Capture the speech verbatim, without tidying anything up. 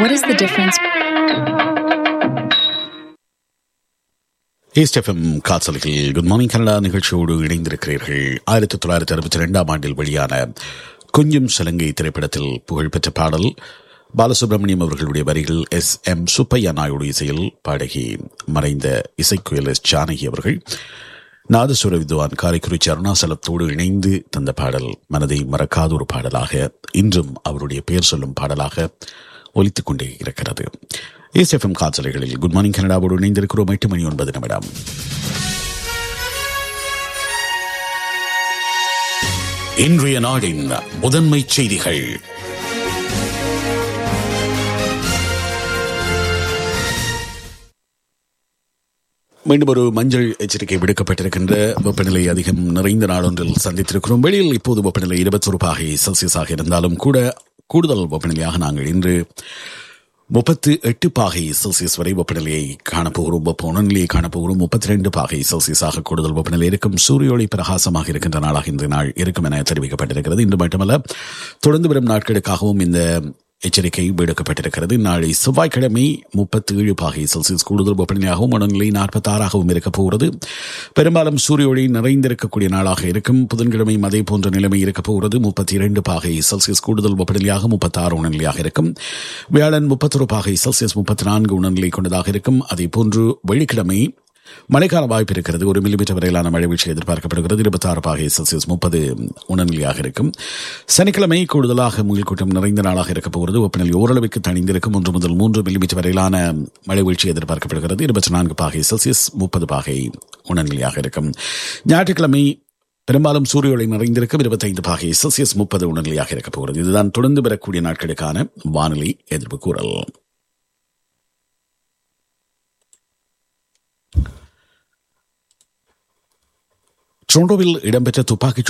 What is the difference? East FM காசலிகள் good morning Canada நிகழ்ச்சியோடு இணைந்திருக்கிறீர்கள். ஆயிரத்தி தொள்ளாயிரத்தி அறுபத்தி ரெண்டாம் ஆண்டில் வெளியான கொஞ்சம் சலங்கை திரைப்படத்தில் புகழ்பெற்ற பாடல் பாலசுப்ரமணியம் அவர்களுடைய வரிகள் எஸ் எம் சுப்பையா நாயுடு இசையில் பாடகி மறைந்த இசைக்குயல் எஸ் ஜானகி அவர்கள் நாதசுர வித்வான் காரைக்குறிச்சி அருணாசலத்தோடு இணைந்து தந்த பாடல் மனதை மறக்காத ஒரு பாடலாக இன்றும் அவருடைய பெயர் சொல்லும் பாடலாக ஒலித்துக் கொண்டே இருக்கிறது. ஈஸ்ட் எஃப்எம் காசலைகளில் குட் மார்னிங் கனடாவோடு இணைந்திருக்கிறோம். எட்டு மணி ஒன்பது நிமிடம். இன்றைய நாடின் முதன்மை செய்திகள். மீண்டும் ஒரு மஞ்சள் எச்சரிக்கை விடுக்கப்பட்டிருக்கின்ற வெப்பநிலை அதிகம் நிறைந்த நாளொன்றில் சந்தித்திருக்கிறோம். வெளியில் இப்போது வெப்பநிலை இருபத்தொரு பாகை செல்சியஸாக இருந்தாலும் கூட கூடுதல் வெப்பநிலையாக நாங்கள் இன்று முப்பத்து எட்டு பாகை செல்சியஸ் வரை வெப்பநிலையை காணப்போகிறோம். வெப்ப உணர்நிலையை காணப்போகிறோம். முப்பத்தி ரெண்டு பாகை செல்சியஸாக கூடுதல் வெப்பநிலை இருக்கும். சூரிய ஒளி பிரகாசமாக இருக்கின்ற நாளாக இந்த நாள் இருக்கும் என தெரிவிக்கப்பட்டிருக்கிறது. இன்று மட்டுமல்ல, தொடர்ந்து வரும் நாட்களுக்காகவும் இந்த எச்சரிக்கை விடுக்கப்பட்டிருக்கிறது. நாளை செவ்வாய்க்கிழமை முப்பத்தி ஏழு பாகை செல்சியஸ் கூடுதல் வெப்பநிலையாகவும் உணர்நிலை நாற்பத்தி ஆறாகவும் இருக்கப் போகிறது. பெரும்பாலும் சூரிய ஒளி நிறைந்திருக்கக்கூடிய நாளாக இருக்கும். புதன்கிழமை அதே போன்ற நிலைமை இருக்கப் போகிறது. முப்பத்தி இரண்டு பாகை செல்சியஸ் கூடுதல் வெப்பநிலையாக முப்பத்தி ஆறு உணர்நிலையாக இருக்கும். வியாழன் முப்பத்தொரு பாகை செல்சியஸ் முப்பத்தி நான்கு உணர்நிலை கொண்டதாக இருக்கும். அதே போன்று வெள்ளிக்கிழமை மழைக்கால வாய்ப்பு இருக்கிறது. ஒரு மில்லிமீட்டர் வரையிலான மழை வீழ்ச்சி எதிர்பார்க்கப்படுகிறது. இருபத்தி ஆறு பாகை செல்சியஸ் முப்பது உணர்நிலையாக இருக்கும். சனிக்கிழமை கூடுதலாக முகில் கூட்டம் நிறைந்த நாளாக இருக்கப் போகிறது. வெப்பநிலை ஓரளவுக்கு தணிந்திருக்கும். ஒன்று முதல் மூன்று மில்லிமீட்டர் வரையிலான மழை வீழ்ச்சி எதிர்பார்க்கப்படுகிறது. இருபத்தி நான்கு பாகை செல்சியஸ் முப்பது பாகை உணர்நிலையாக இருக்கும். ஞாயிற்றுக்கிழமை பெரும்பாலும் சூரிய ஒளி நிறைந்திருக்கும். இருபத்தைந்து பாகை செல்சியஸ் முப்பது உணர்நிலையாக இருக்கப் போகிறது. இதுதான் தொடர்ந்து பெறக்கூடிய நாட்களுக்கான வானிலை எதிர்ப்பு கூறல். டொரண்டோவில் இடம்பெற்ற துப்பாக்கிச்